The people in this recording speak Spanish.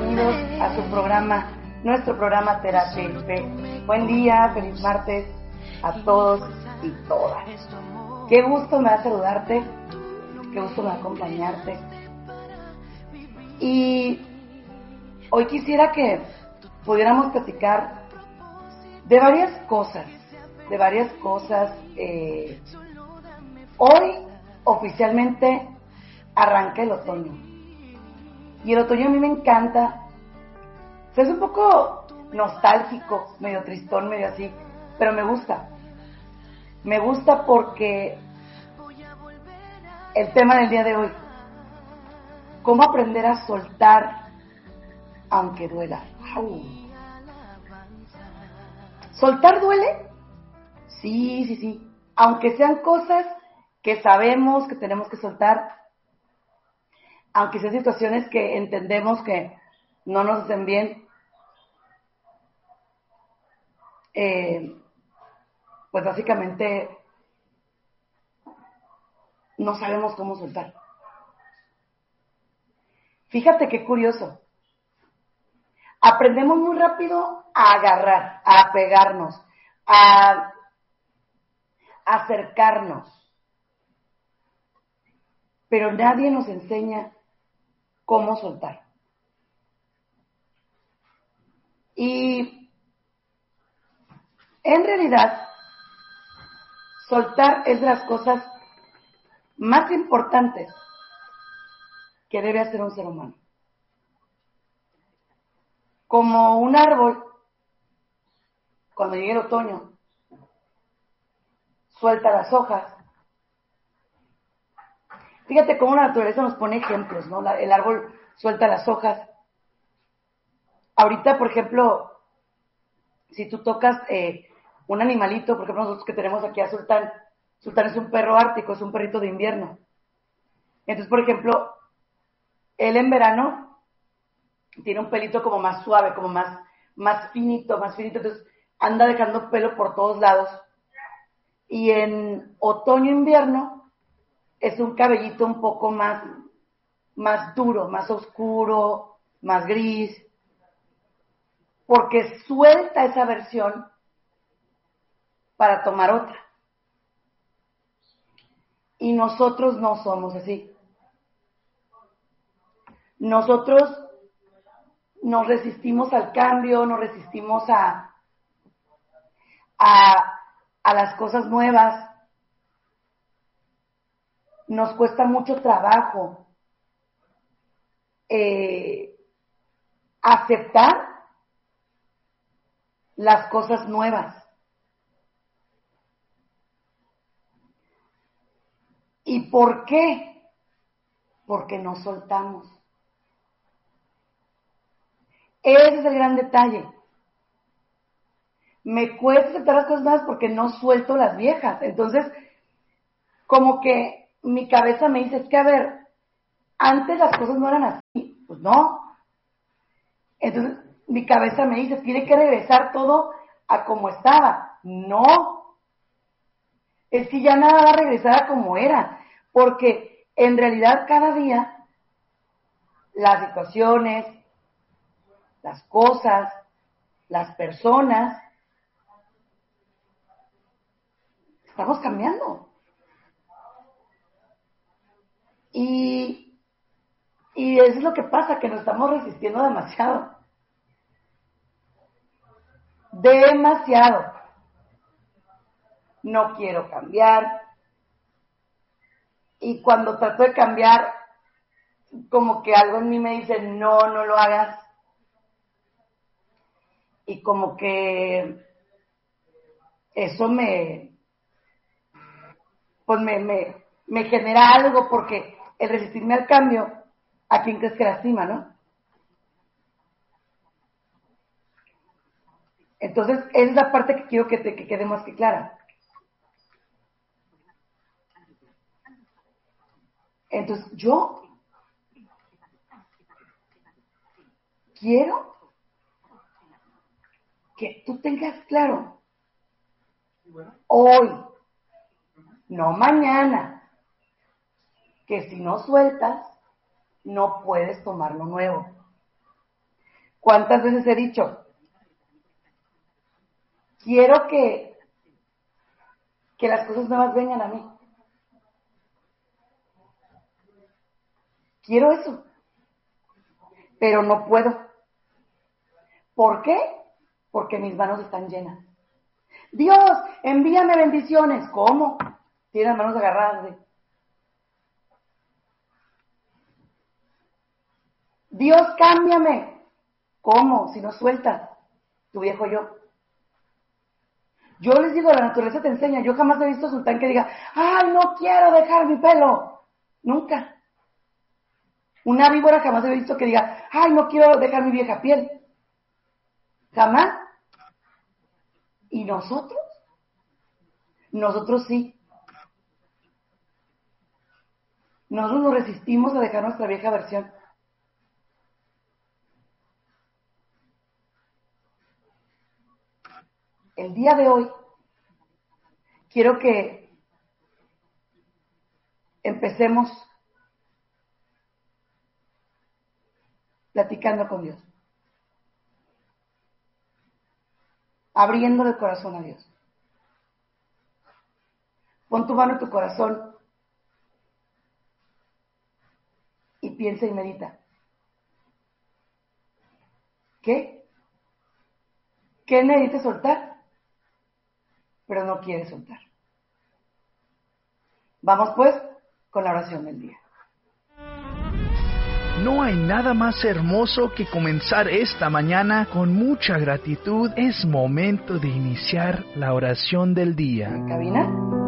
bienvenidos a su programa, nuestro programa Terapia y Fe. Buen día, feliz martes a todos y todas. Qué gusto me da saludarte, qué gusto me da acompañarte. Y hoy quisiera que pudiéramos platicar de varias cosas. Hoy oficialmente arranca el otoño. Y el otoño a mí me encanta. O sea, es un poco nostálgico, medio tristón, medio así, pero me gusta. Me gusta porque el tema del día de hoy, cómo aprender a soltar aunque duela. ¿Soltar duele? Sí. Aunque sean cosas que sabemos que tenemos que soltar, aunque sean situaciones que entendemos que no nos hacen bien, pues básicamente no sabemos cómo soltar. Fíjate qué curioso. Aprendemos muy rápido a agarrar, a apegarnos, a acercarnos. Pero nadie nos enseña cómo soltar. Y en realidad, soltar es de las cosas más importantes que debe hacer un ser humano. Como un árbol, cuando llegue el otoño, suelta las hojas. Fíjate cómo la naturaleza nos pone ejemplos, ¿no? El árbol suelta las hojas. Ahorita, por ejemplo, si tú tocas un animalito, por ejemplo, nosotros que tenemos aquí a Sultán es un perro ártico, es un perrito de invierno. Entonces, por ejemplo, él en verano tiene un pelito como más suave, como más finito, entonces anda dejando pelo por todos lados. Y en otoño-invierno es un cabellito un poco más duro, más oscuro, más gris, porque suelta esa versión para tomar otra. Y nosotros no somos así. Nosotros nos resistimos al cambio, nos resistimos a las cosas nuevas. Nos cuesta mucho trabajo aceptar las cosas nuevas. ¿Y por qué? Porque nos soltamos. Ese es el gran detalle. Me cuesta aceptar las cosas nuevas porque no suelto las viejas. Entonces, como que mi cabeza me dice, es que a ver, antes las cosas no eran así. Pues no. Entonces, mi cabeza me dice, tiene que regresar todo a como estaba. No. Es que ya nada va a regresar a como era. Porque en realidad cada día las situaciones, las cosas, las personas, estamos cambiando. Y eso es lo que pasa, que nos estamos resistiendo demasiado. Demasiado. No quiero cambiar. Y cuando trato de cambiar, como que algo en mí me dice, no lo hagas. Y como que eso me genera algo, porque el resistirme al cambio, ¿a quién crees que lastima, no? Entonces, esa es la parte que quiero que quede más que clara. Entonces, yo quiero que tú tengas claro, hoy, no mañana, que si no sueltas, no puedes tomar lo nuevo. ¿Cuántas veces he dicho? Quiero que las cosas nuevas vengan a mí. Quiero eso. Pero no puedo. ¿Por qué? Porque mis manos están llenas. Dios, envíame bendiciones. ¿Cómo? Tienes las manos agarradas de... Dios, cámbiame. ¿Cómo? Si no sueltas tu viejo yo. Yo les digo, la naturaleza te enseña. Yo jamás he visto a Sultán que diga, ¡ay, no quiero dejar mi pelo! Nunca. Una víbora jamás he visto que diga, ¡ay, no quiero dejar mi vieja piel! Jamás. ¿Y nosotros? Nosotros sí. Nosotros nos resistimos a dejar nuestra vieja versión. El día de hoy quiero que empecemos platicando con Dios, abriéndole el corazón a Dios. Pon tu mano en tu corazón y piensa y medita. ¿Qué? ¿Qué necesitas soltar? Pero no quieres soltar. Vamos pues con la oración del día. No hay nada más hermoso que comenzar esta mañana con mucha gratitud. Es momento de iniciar la oración del día. ¿Cabina?